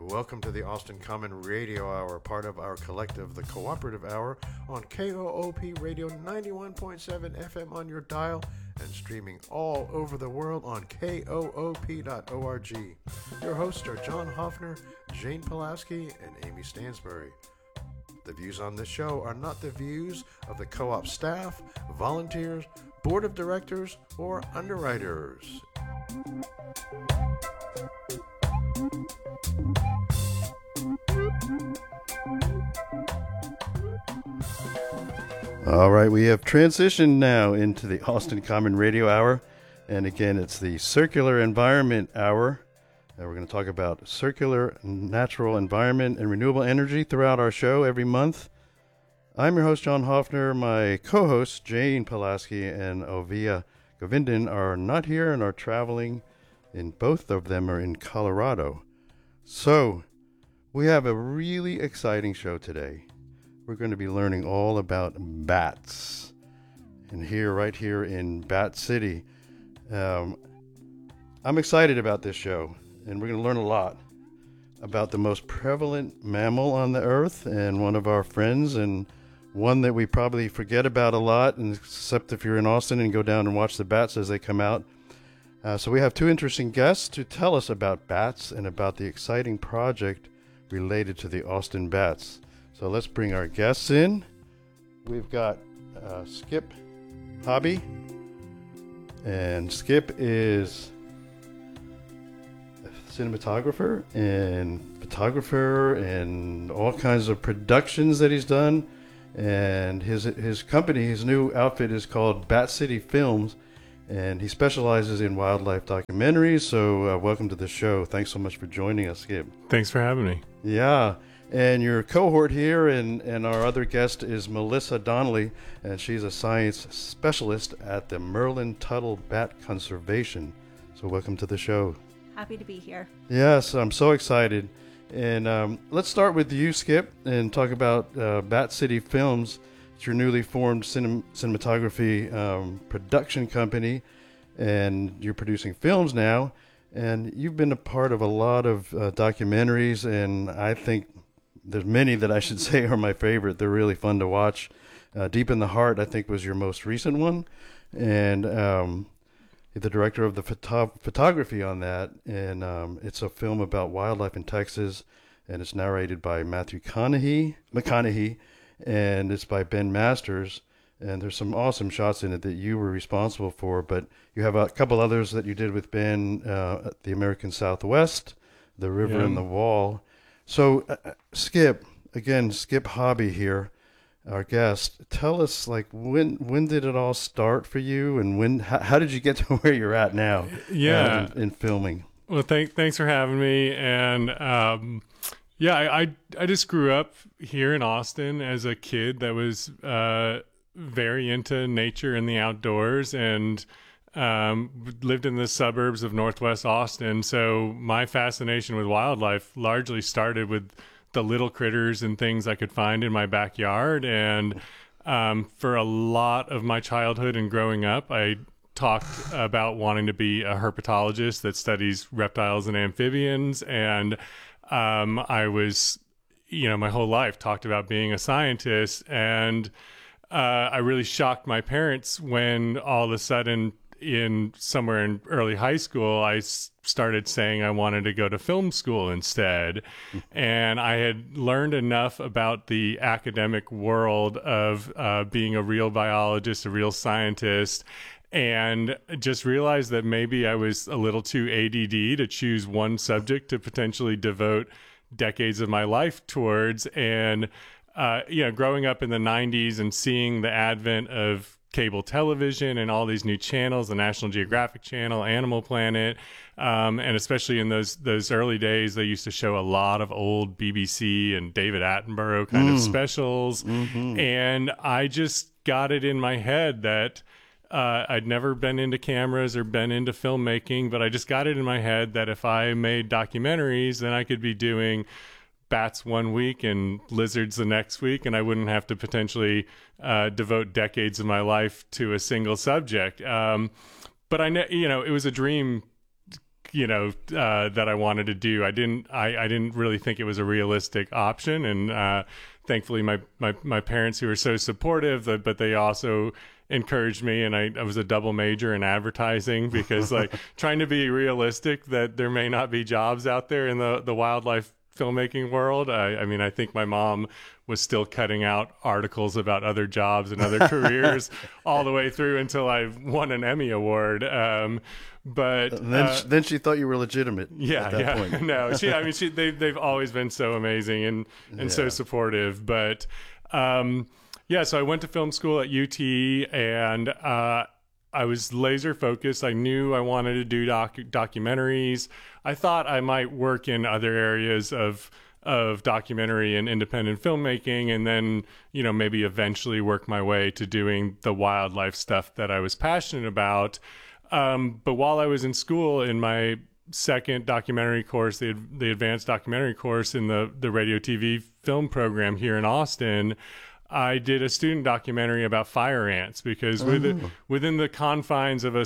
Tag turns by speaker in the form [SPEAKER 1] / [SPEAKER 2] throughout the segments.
[SPEAKER 1] Welcome to the Austin Common Radio Hour, part of our collective, the Cooperative Hour, on KOOP Radio 91.7 FM on your dial and streaming all over the world on KOOP.org. Your hosts are John Hoffner, Jane Pulaski, and Amy Stansbury. The views on this show are not the views of the co-op staff, volunteers, board of directors, or underwriters. All right, we have transitioned now into the Austin Common Radio Hour. And again, it's the Circular Environment Hour. And we're going to talk about circular, natural environment, and renewable energy throughout our show every month. I'm your host, John Hoffner. My co-hosts, Jane Pulaski and Ovia Govindan, are not here and are traveling, and both of them are in Colorado. So, we have a really exciting show today. We're going to be learning all about bats. And right here in Bat City. I'm excited about this show. And we're going to learn a lot about the most prevalent mammal on the earth and one of our friends, and one that we probably forget about a lot, except if you're in Austin and go down and watch the bats as they come out. So we have two interesting guests to tell us about bats and about the exciting project related to the Austin bats. So let's bring our guests in. We've got Skip Hobby. And Skip is a cinematographer and photographer and all kinds of productions that he's done. And his company, his new outfit is called Bat City Films. And he specializes in wildlife documentaries. So welcome to the show. Thanks so much for joining us, Skip.
[SPEAKER 2] Thanks for having me.
[SPEAKER 1] Yeah. And your cohort here and our other guest is Melissa Donnelly, and she's a science specialist at the Merlin Tuttle Bat Conservation. So welcome to the show.
[SPEAKER 3] Happy to be here.
[SPEAKER 1] Yes, I'm so excited. And let's start with you, Skip, and talk about Bat City Films. It's your newly formed cinematography production company, and you're producing films now. And you've been a part of a lot of documentaries, and I think there's many that I should say are my favorite. They're really fun to watch. Deep in the Heart, I think, was your most recent one. And the director of the photography on that. And it's a film about wildlife in Texas. And it's narrated by Matthew McConaughey. And it's by Ben Masters. And there's some awesome shots in it that you were responsible for. But you have a couple others that you did with Ben, The American Southwest, The River and the Wall. So, Skip Hobby here, our guest. Tell us, when did it all start for you, and how did you get to where you're at now? In filming.
[SPEAKER 2] Well, thanks for having me. And I just grew up here in Austin as a kid that was very into nature and the outdoors, and lived in the suburbs of Northwest Austin. So my fascination with wildlife largely started with the little critters and things I could find in my backyard. And for a lot of my childhood and growing up, I talked about wanting to be a herpetologist that studies reptiles and amphibians. And I was, my whole life talked about being a scientist. And I really shocked my parents when all of a sudden, somewhere in early high school, I started saying I wanted to go to film school instead. And I had learned enough about the academic world of being a real biologist, a real scientist, and just realized that maybe I was a little too ADD to choose one subject to potentially devote decades of my life towards. And, growing up in the 90s and seeing the advent of cable television and all these new channels, the National Geographic Channel, Animal Planet, and especially in those early days, they used to show a lot of old BBC and David Attenborough kind of specials. Mm-hmm. And I just got it in my head that I'd never been into cameras or been into filmmaking, but I just got it in my head that if I made documentaries, then I could be doing bats one week and lizards the next week, and I wouldn't have to potentially devote decades of my life to a single subject. But I know, it was a dream that I wanted to do. I didn't really think it was a realistic option, and thankfully my parents, who were so supportive, but they also encouraged me, and I was a double major in advertising, because like trying to be realistic that there may not be jobs out there in the wildlife filmmaking world. I mean, I think my mom was still cutting out articles about other jobs and other careers all the way through until I won an Emmy Award. But
[SPEAKER 1] then she thought you were legitimate. At that point.
[SPEAKER 2] No, they've always been so amazing and so supportive. But so I went to film school at UT, and I was laser focused. I knew I wanted to do documentaries. I thought I might work in other areas of documentary and independent filmmaking, and then, maybe eventually work my way to doing the wildlife stuff that I was passionate about. But while I was in school, in my second documentary course, the advanced documentary course in the radio TV film program here in Austin, I did a student documentary about fire ants, because within the confines of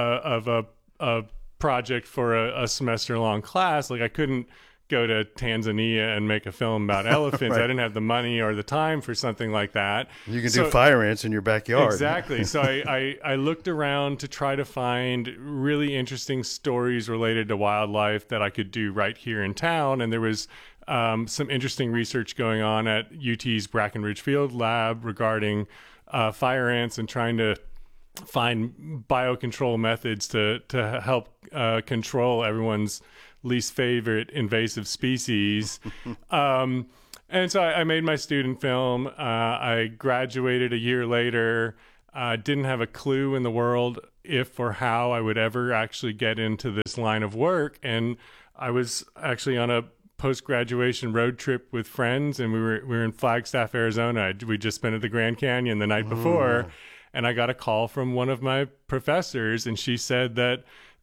[SPEAKER 2] a project for a semester long class, like I couldn't go to Tanzania and make a film about elephants.
[SPEAKER 1] Right.
[SPEAKER 2] I didn't have the money or the time for something like that.
[SPEAKER 1] You can do fire ants in your backyard.
[SPEAKER 2] Exactly. So I looked around to try to find really interesting stories related to wildlife that I could do right here in town. And there was some interesting research going on at UT's Brackenridge Field Lab regarding fire ants, and trying to find biocontrol methods to help control everyone's least favorite invasive species. And so I made my student film. I graduated a year later. Didn't have a clue in the world if or how I would ever actually get into this line of work. And I was actually on a post-graduation road trip with friends, and we were in Flagstaff, Arizona. We just been at the Grand Canyon the night before, and I got a call from one of my professors, and she said that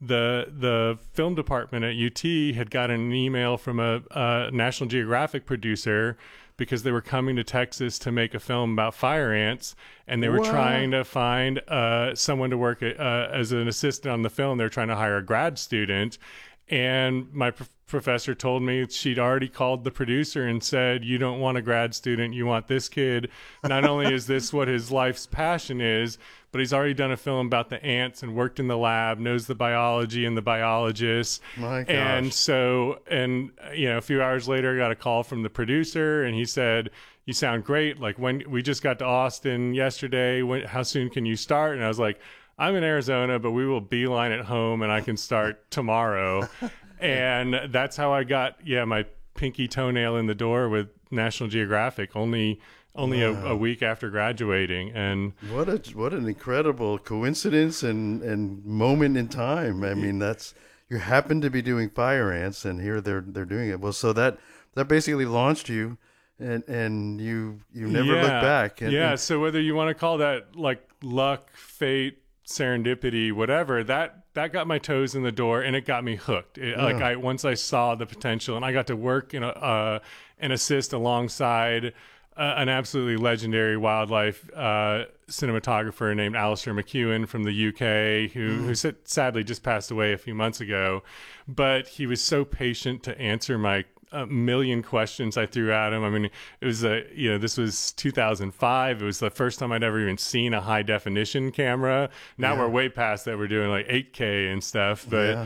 [SPEAKER 2] the film department at UT had gotten an email from a National Geographic producer, because they were coming to Texas to make a film about fire ants, and they were trying to find someone to work as an assistant on the film. They were trying to hire a grad student. And my professor told me she'd already called the producer and said, "You don't want a grad student, you want this kid. Not only is this what his life's passion is, but he's already done a film about the ants and worked in the lab, knows the biology and the biologists."
[SPEAKER 1] My gosh.
[SPEAKER 2] And so, a few hours later, I got a call from the producer, and he said, "You sound great. Like, when we just got to Austin yesterday, how soon can you start?" And I was like, "I'm in Arizona, but we will beeline it home, and I can start tomorrow." And that's how I got my pinky toenail in the door with National Geographic, only a week after graduating. And
[SPEAKER 1] what an incredible coincidence and moment in time. I mean, you happen to be doing fire ants, and here they're doing it. Well, so that basically launched you, and you never looked back.
[SPEAKER 2] So whether you want to call that like luck, fate, serendipity, whatever, that got my toes in the door, and it got me hooked. Once I saw the potential, and I got to work and assist alongside an absolutely legendary wildlife cinematographer named Alistair McEwen from the UK, who sadly just passed away a few months ago. But he was so patient to answer my a million questions I threw at him. I mean, it was this was 2005. It was the first time I'd ever even seen a high definition camera. Now we're way past that. We're doing like 8K and stuff. But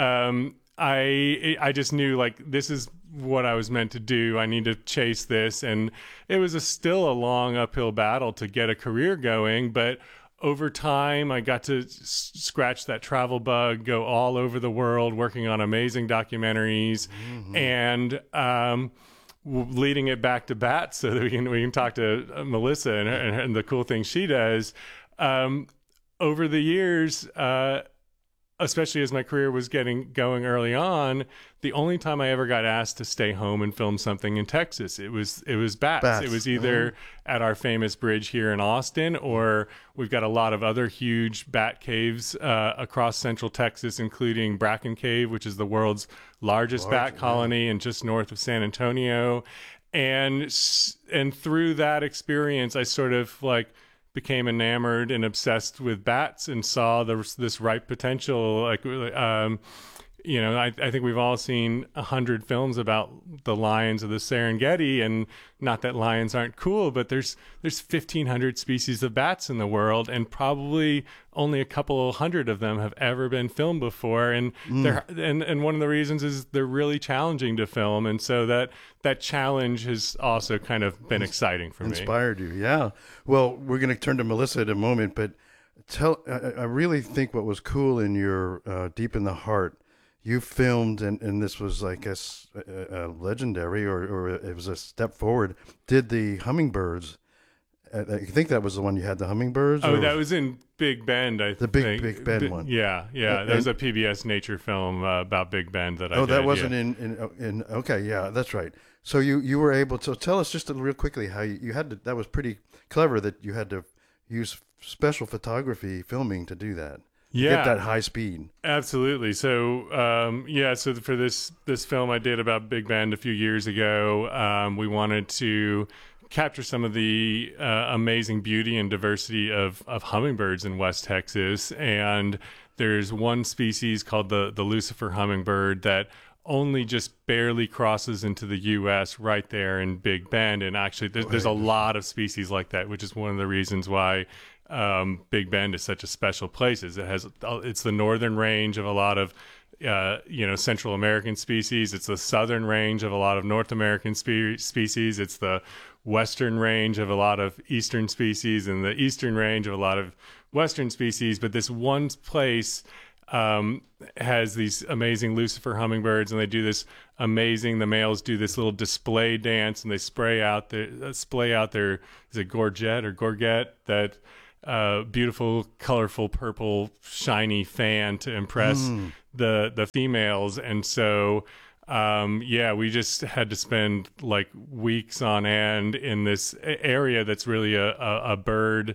[SPEAKER 2] I just knew, like, this is what I was meant to do. I need to chase this. And it was still a long uphill battle to get a career going. But over time, I got to scratch that travel bug, go all over the world, working on amazing documentaries, and leading it back to bats, so that we can talk to Melissa and the cool things she does. Over the years, especially as my career was getting going early on, the only time I ever got asked to stay home and film something in Texas, it was bats. It was either at our famous bridge here in Austin, or we've got a lot of other huge bat caves across central Texas, including Bracken Cave, which is the world's largest bat colony, and just north of San Antonio. And through that experience, I sort of became enamored and obsessed with bats, and saw this ripe potential. I think we've all seen 100 films about the lions of the Serengeti, and not that lions aren't cool, but there's 1,500 species of bats in the world, and probably only a couple hundred of them have ever been filmed before. And and one of the reasons is they're really challenging to film, and so that challenge has also kind of been exciting for me.
[SPEAKER 1] Inspired you, yeah. Well, we're going to turn to Melissa in a moment, but I really think what was cool in your Deep in the Heart, you filmed, and this was, I guess, legendary, or it was a step forward, did the hummingbirds. I think that was the one you had, the hummingbirds?
[SPEAKER 2] Oh, that was in Big Bend, I think.
[SPEAKER 1] The Big Bend one.
[SPEAKER 2] Yeah. That was a PBS nature film about Big Bend that I did.
[SPEAKER 1] Oh, that wasn't in okay, yeah, that's right. So you were able to, tell us just real quickly how you had to, that was pretty clever that you had to use special photography filming to do that. Get that high speed.
[SPEAKER 2] Absolutely. So, so for this film I did about Big Bend a few years ago, we wanted to capture some of the amazing beauty and diversity of hummingbirds in West Texas. And there's one species called the Lucifer hummingbird that only just barely crosses into the U.S. right there in Big Bend. And actually, there's a lot of species like that, which is one of the reasons why Big Bend is such a special place. It's the northern range of a lot of Central American species. It's the southern range of a lot of North American species. It's the western range of a lot of eastern species, and the eastern range of a lot of western species. But this one place has these amazing Lucifer hummingbirds, and they do this amazing. The males do this little display dance, and they splay out their is it gorget or gorget, that beautiful, colorful, purple, shiny fan to impress the females. And so we just had to spend like weeks on end in this area that's really a bird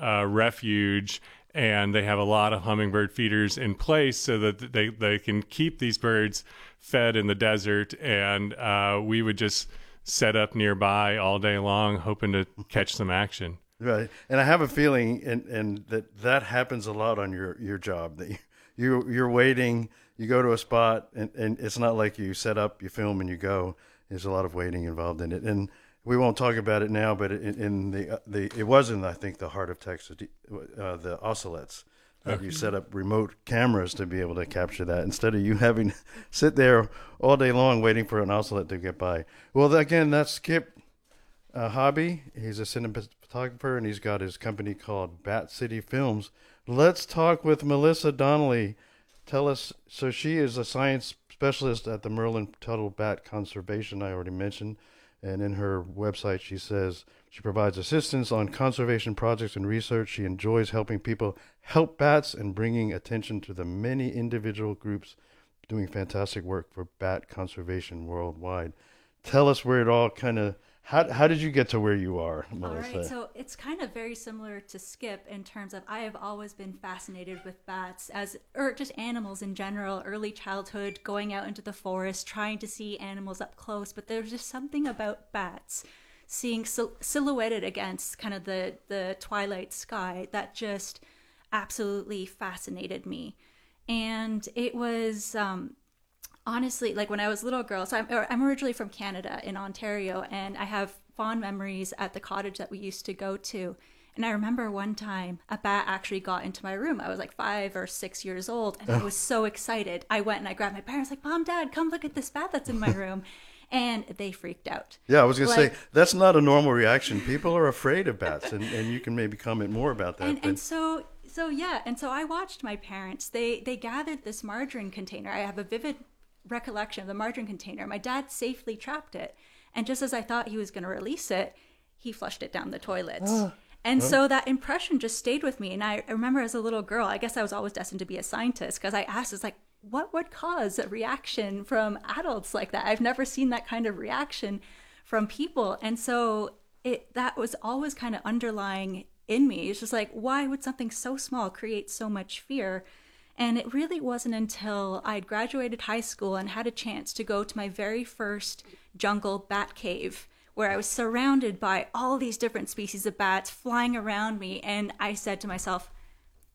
[SPEAKER 2] refuge. And they have a lot of hummingbird feeders in place so that they can keep these birds fed in the desert. And we would just set up nearby all day long, hoping to catch some action.
[SPEAKER 1] Right. And I have a feeling and that happens a lot on your job, that you're waiting, you go to a spot, and it's not like you set up, you film, and you go. There's a lot of waiting involved in it. And we won't talk about it now, but it was in, I think, the heart of Texas, the Ocelots. You set up remote cameras to be able to capture that instead of you having to sit there all day long waiting for an ocelot to get by. Well, again, that's Skip Hobby. He's a cinematographer, and he's got his company called Bat City Films. Let's talk with Melissa Donnelly. Tell us, so she is a science specialist at the Merlin Tuttle Bat Conservation, I already mentioned. And in her website, she says she provides assistance on conservation projects and research. She enjoys helping people help bats and bringing attention to the many individual groups doing fantastic work for bat conservation worldwide. Tell us where it all kind of, how did you get to where you are, Melissa?
[SPEAKER 3] All right, so it's kind of very similar to Skip in terms of I have always been fascinated with bats or just animals in general, early childhood, going out into the forest, trying to see animals up close. But there's just something about bats, seeing silhouetted against kind of the twilight sky, that just absolutely fascinated me. And it was honestly, like when I was a little girl, so I'm originally from Canada in Ontario, and I have fond memories at the cottage that we used to go to. And I remember one time a bat actually got into my room. I was like 5 or 6 years old, and I was so excited. I went and I grabbed my parents, like, Mom, Dad, come look at this bat that's in my room. And they freaked out. Yeah,
[SPEAKER 1] I was going to say, that's not a normal reaction. People are afraid of bats, and you can maybe comment more about that.
[SPEAKER 3] And so I watched my parents. They gathered this margarine container. I have a vivid recollection of the margarine container. My dad safely trapped it, and just as I thought he was going to release it, he flushed it down the toilet. So that impression just stayed with me. And I remember as a little girl, I guess I was always destined to be a scientist, because I asked, it's like, what would cause a reaction from adults like that? I've never seen that kind of reaction from people. And so that was always kind of underlying in me. It's just like, why would something so small create so much fear? And it really wasn't until I'd graduated high school and had a chance to go to my very first jungle bat cave, where I was surrounded by all these different species of bats flying around me. And I said to myself,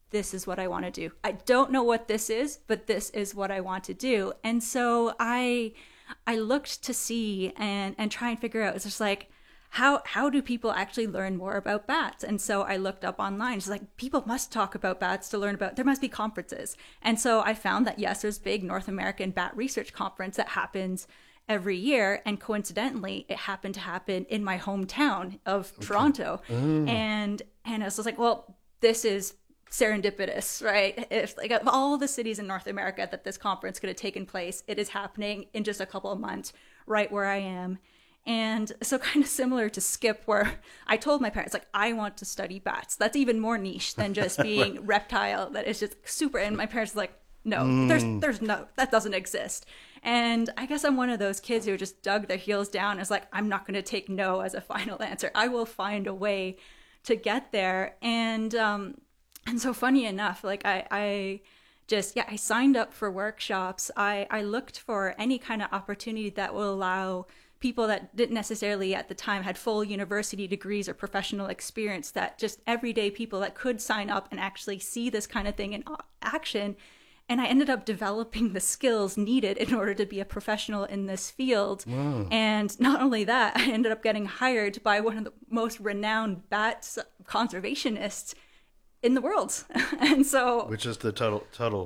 [SPEAKER 3] this is what I want to do. I don't know what this is, but this is what I want to do. And so I looked to see and try and figure out, it's just like, how do people actually learn more about bats? And so I looked up online. It's like, people must talk about bats to learn about, there must be conferences. And so I found that, yes, there's a big North American Bat Research Conference that happens every year. And coincidentally, it happened to happen in my hometown of Toronto. And I was just like, well, this is serendipitous, right? If like of all the cities in North America that this conference could have taken place, it is happening in just a couple of months right where I am. And so kind of similar to Skip, where I told my parents, like, I want to study bats. That's even more niche than just being reptile. That is just super. And my parents were like, no, there's no, that doesn't exist. And I guess I'm one of those kids who just dug their heels down and was like, I'm not going to take no as a final answer. I will find a way to get there. And so funny enough, like I signed up for workshops. I looked for any kind of opportunity that will allow people that didn't necessarily at the time had full university degrees or professional experience, that just everyday people that could sign up and actually see this kind of thing in action. And I ended up developing the skills needed in order to be a professional in this field. Wow. And not only that, I ended up getting hired by one of the most renowned bat conservationists in the world. And so,
[SPEAKER 1] which is the Tuttle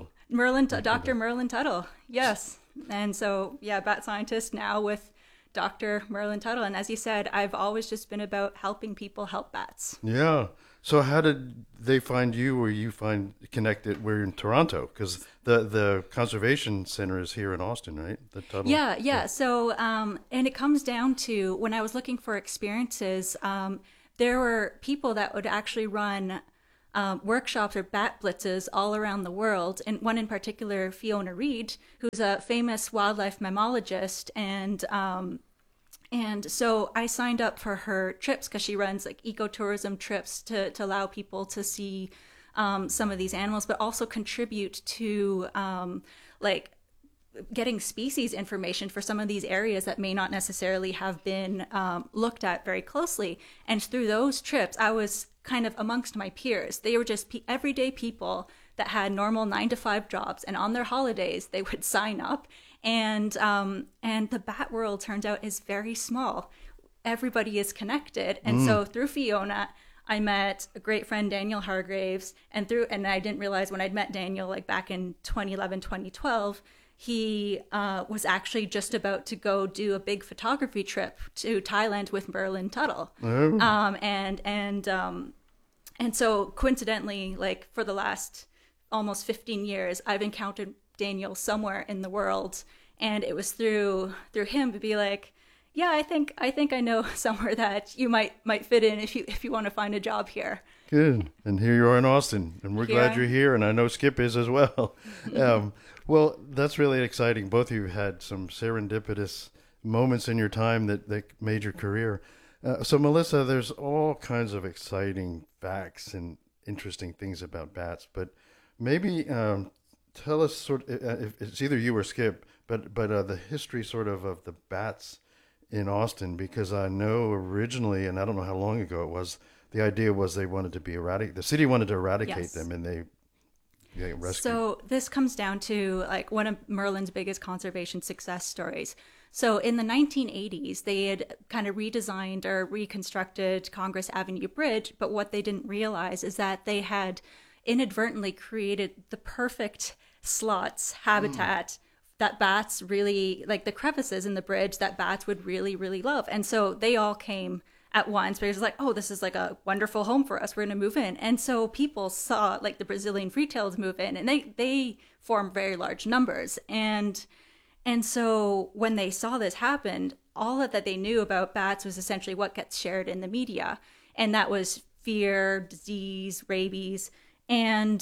[SPEAKER 3] Dr. Merlin Tuttle. Yes. And so, yeah, bat scientist now with Dr. Merlin Tuttle. And as you said, I've always just been about helping people help bats.
[SPEAKER 1] Yeah. So how did they find you, or you find connected? We're in Toronto, because the conservation center is here in Austin, right? The Tuttle.
[SPEAKER 3] Yeah. So, and it comes down to when I was looking for experiences, there were people that would actually run workshops or bat blitzes all around the world. And one in particular, Fiona Reid, who's a famous wildlife mammologist. And so I signed up for her trips because she runs like ecotourism trips to allow people to see some of these animals, but also contribute to like getting species information for some of these areas that may not necessarily have been looked at very closely. And through those trips, I was kind of amongst my peers. They were just everyday people that had normal 9-to-5 jobs, and on their holidays they would sign up. And the bat world turns out is very small. Everybody is connected. And so through Fiona, I met a great friend, Daniel Hargraves, and I didn't realize when I'd met Daniel, like back in 2011, 2012, he was actually just about to go do a big photography trip to Thailand with Merlin Tuttle. And so coincidentally, like for the last almost 15 years, I've encountered Daniel somewhere in the world, and it was through him to be like, yeah, I think I know somewhere that you might fit in if you want to find a job here.
[SPEAKER 1] Good. And here you are in Austin, and we're glad you're here, and I know Skip is as well. Well, that's really exciting. Both of you had some serendipitous moments in your time that made your career. So, Melissa, there's all kinds of exciting facts and interesting things about bats, but maybe tell us if it's either you or Skip, but the history sort of the bats in Austin, because I know originally, and I don't know how long ago it was, the idea was they wanted to be the city wanted to eradicate them, and they rescued.
[SPEAKER 3] So this comes down to like one of Merlin's biggest conservation success stories. So in the 1980s, they had kind of redesigned or reconstructed Congress Avenue Bridge, but what they didn't realize is that they had inadvertently created the perfect slots habitat that bats really, like the crevices in the bridge that bats would really, really love. And so they all came at once, but it was like, oh, this is like a wonderful home for us. We're going to move in. And so people saw like the Brazilian free-tails move in, and they form very large numbers. And so when they saw this happen, all that they knew about bats was essentially what gets shared in the media. And that was fear, disease, rabies. And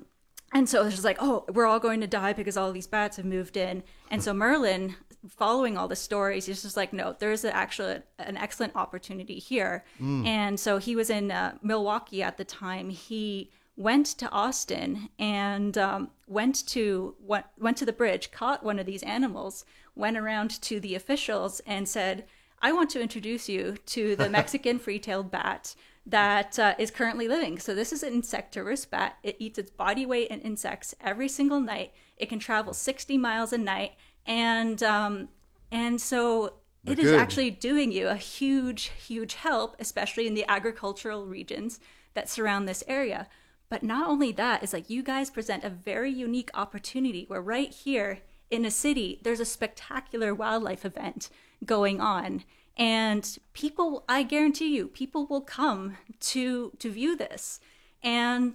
[SPEAKER 3] so it's just like, oh, we're all going to die because all these bats have moved in. And so Merlin, following all the stories, he's just like, no, there's an excellent opportunity here. And so he was in Milwaukee at the time. He went to Austin and went to the bridge, caught one of these animals, went around to the officials and said, I want to introduce you to the Mexican free-tailed bat that is currently living. So this is an insectivorous bat. It eats its body weight in insects every single night. It can travel 60 miles a night, and so it is actually doing you a huge, huge help, especially in the agricultural regions that surround this area. But not only that, is like you guys present a very unique opportunity where right here in a city, there's a spectacular wildlife event going on. And people, I guarantee you, people will come to view this. And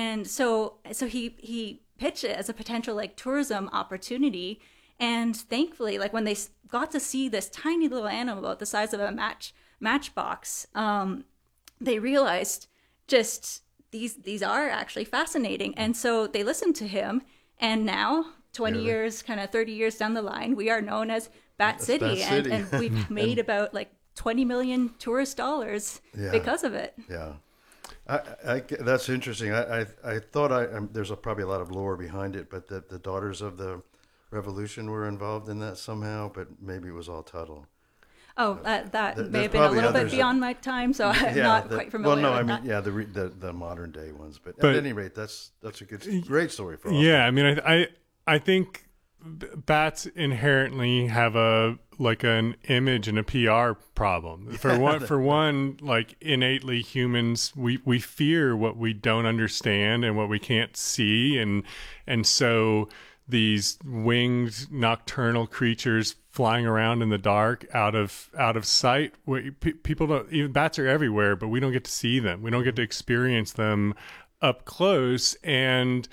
[SPEAKER 3] so he pitched it as a potential like tourism opportunity. And thankfully, like when they got to see this tiny little animal about the size of a matchbox, they realized just these are actually fascinating. And so they listened to him. And now, 20 years, kind of 30 years down the line, we are known as Bat City. And we've made about like 20 million tourist dollars because of it.
[SPEAKER 1] Yeah. That's interesting. I thought there's probably a lot of lore behind it, but that the Daughters of the Revolution were involved in that somehow, but maybe it was all Tuttle.
[SPEAKER 3] Oh, that may have been a little bit beyond my time, so I'm not quite familiar with that.
[SPEAKER 1] Well, no, the modern day ones. But at any rate, that's a great story for all.
[SPEAKER 2] Yeah, I mean, I think bats inherently have an image and a PR problem. For one, like innately humans, we fear what we don't understand and what we can't see, and so these winged nocturnal creatures flying around in the dark, out of sight. People don't. Even bats are everywhere, but we don't get to see them. We don't get to experience them up close. And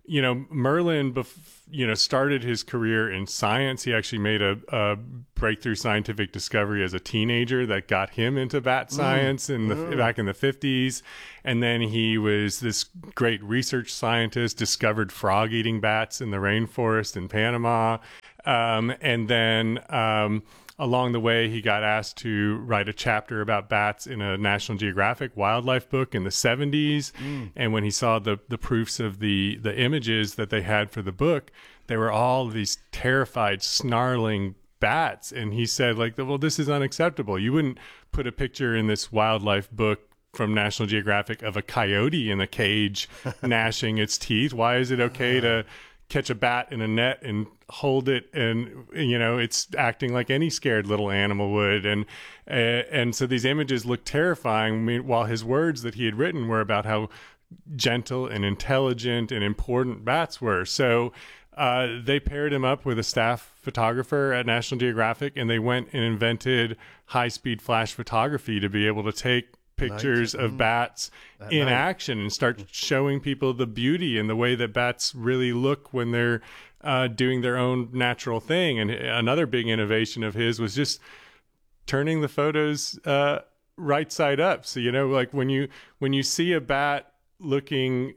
[SPEAKER 2] Merlin, started his career in science. He actually made a breakthrough scientific discovery as a teenager that got him into bat science back in the 50s. And then he was this great research scientist, discovered frog-eating bats in the rainforest in Panama. And then along the way, he got asked to write a chapter about bats in a National Geographic wildlife book in the 70s. And when he saw the proofs of the images that they had for the book, they were all these terrified, snarling bats. And he said, well, this is unacceptable. You wouldn't put a picture in this wildlife book from National Geographic of a coyote in a cage gnashing its teeth. Why is it okay to catch a bat in a net and hold it, and it's acting like any scared little animal would, and so these images look terrifying, while his words that he had written were about how gentle and intelligent and important bats were. So they paired him up with a staff photographer at National Geographic, and they went and invented high-speed flash photography to be able to take pictures of bats in action and start showing people the beauty and the way that bats really look when they're doing their own natural thing. And another big innovation of his was just turning the photos right side up. So like when you see a bat looking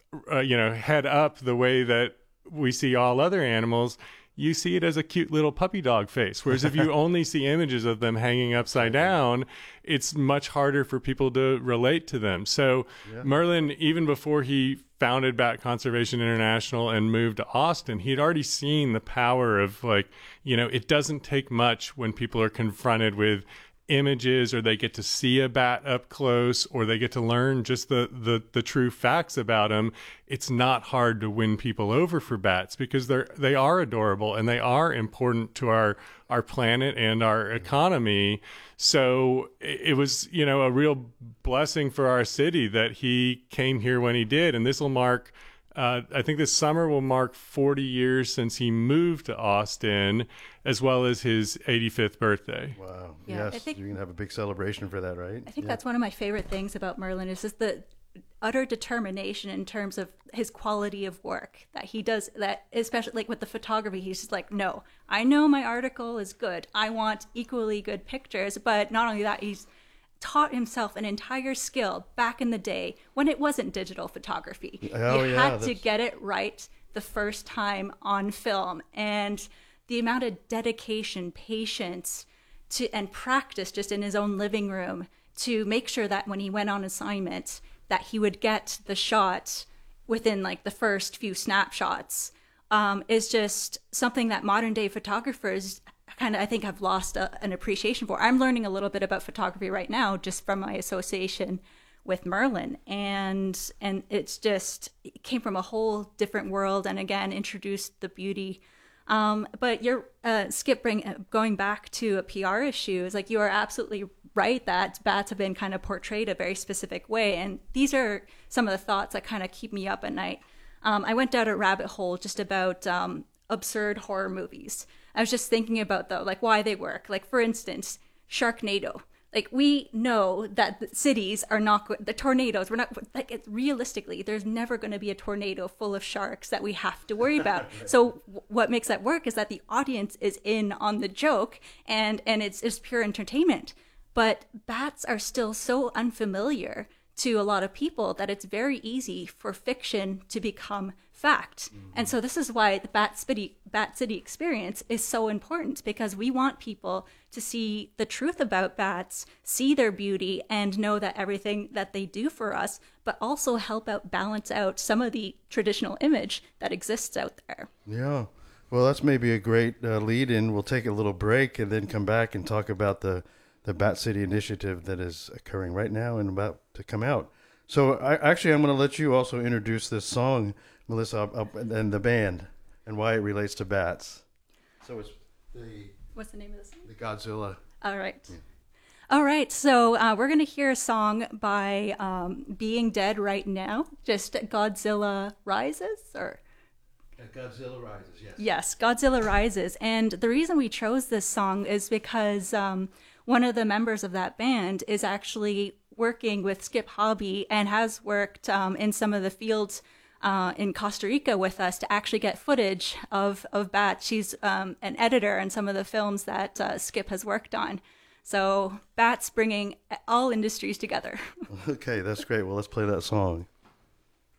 [SPEAKER 2] head up the way that we see all other animals, you see it as a cute little puppy dog face. Whereas if you only see images of them hanging upside down, it's much harder for people to relate to them. So Merlin, even before he founded Bat Conservation International and moved to Austin, he'd already seen the power of it doesn't take much when people are confronted with images, or they get to see a bat up close, or they get to learn just the true facts about them. It's not hard to win people over for bats, because they are adorable and they are important to our planet and our economy. So it was a real blessing for our city that he came here when he did. And this will mark I think this summer will mark 40 years since he moved to Austin, as well as his 85th birthday.
[SPEAKER 1] Wow. Yeah, yes, you're going to have a big celebration for that, right?
[SPEAKER 3] I think that's one of my favorite things about Merlin is just the utter determination in terms of his quality of work that he does, that especially like with the photography, he's just like, no, I know my article is good. I want equally good pictures. But not only that, he's taught himself an entire skill back in the day when it wasn't digital photography. You had to get it right the first time on film, and the amount of dedication, patience and practice just in his own living room to make sure that when he went on assignment that he would get the shot within like the first few snapshots is just something that modern day photographers kind of, I think, have lost an appreciation for. I'm learning a little bit about photography right now just from my association with Merlin, and it came from a whole different world, and again introduced the beauty. But you're Skip, going back to a PR issue, is like, you are absolutely right that bats have been kind of portrayed a very specific way, and these are some of the thoughts that kind of keep me up at night. I went down a rabbit hole just about absurd horror movies. I was just thinking about, though, like, why they work. Like, for instance, Sharknado. Like, we know that the cities are not the tornadoes. We're not, like, realistically, there's never going to be a tornado full of sharks that we have to worry about. So what makes that work is that the audience is in on the joke, and it's pure entertainment. But bats are still so unfamiliar to a lot of people that it's very easy for fiction to become fact. Mm-hmm. And so this is why the Bat City experience is so important, because we want people to see the truth about bats, see their beauty, and know that everything that they do for us, but also help out balance out some of the traditional image that exists out there.
[SPEAKER 1] Yeah. Well, that's maybe a great lead in. We'll take a little break and then come back and talk about the Bat City initiative that is occurring right now and about to come out. So I'm going to let you also introduce this song, Melissa, and the band and why it relates to bats. So it's
[SPEAKER 3] what's the name of the song?
[SPEAKER 1] The Godzilla.
[SPEAKER 3] All right.
[SPEAKER 1] Yeah.
[SPEAKER 3] All right. So we're going to hear a song by Being Dead right now. Just Godzilla Rises, or
[SPEAKER 1] Godzilla Rises, yes.
[SPEAKER 3] Yes, Godzilla Rises. And the reason we chose this song is because one of the members of that band is actually working with Skip Hobby and has worked in some of the fields in Costa Rica with us to actually get footage of bats. She's an editor in some of the films that Skip has worked on. So bats bringing all industries together.
[SPEAKER 1] Okay, that's great. Well, let's play that song.